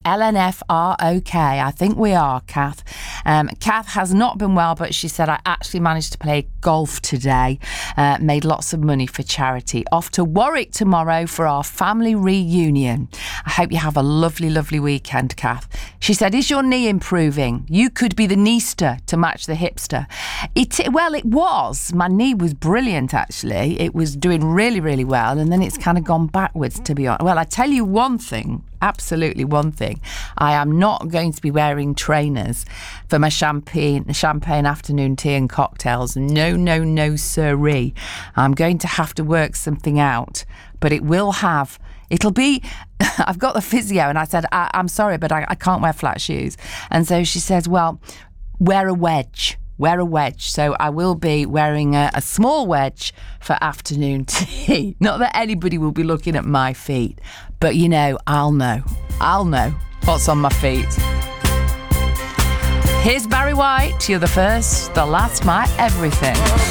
LNFROK. I think we are, Kath. Kath has not been well, but she said, I actually managed to play golf today. Made lots of money for charity. Off to Warwick tomorrow for our family reunion. I hope you have a lovely, lovely weekend, Kath. She said, is your knee improving? You could be the kneester to match the hipster. Well, it was. My knee was brilliant, actually. It was doing really, really well, and then it's kind of gone backwards, to be honest. Well, I tell you one thing, absolutely one thing. I am not going to be wearing trainers for my champagne afternoon tea and cocktails. No, no, no, sirree. I'm going to have to work something out, but it'll be, I've got the physio, and I said, I'm sorry, but I can't wear flat shoes. And so she says, well, wear a wedge. So I will be wearing a small wedge for afternoon tea. Not that anybody will be looking at my feet, but I'll know what's on my feet. Here's Barry White. You're the first, the last, my everything.